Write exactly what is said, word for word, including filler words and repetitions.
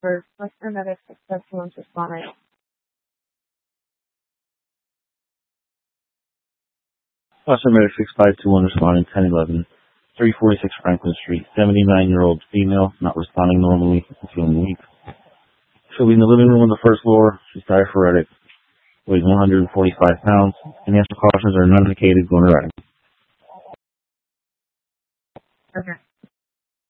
for Western Medics Express Launch Responder. Western Medics six five two one responding ten eleven, three forty-six Franklin Street, seventy-nine-year-old female, not responding normally, feeling weak. She'll be in the living room on the first floor. She's diaphoretic, weighs one hundred forty-five pounds. Enhanced precautions are none indicated when riding. Okay.